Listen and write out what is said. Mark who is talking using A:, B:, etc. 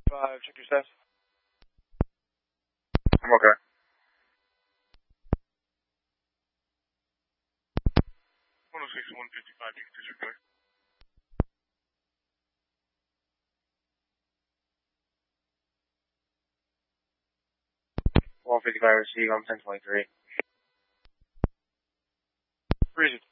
A: 155, check your steps.
B: I'm okay.
A: 106, 155, you can disregard. 155, receive, I'm 1023. Freezing.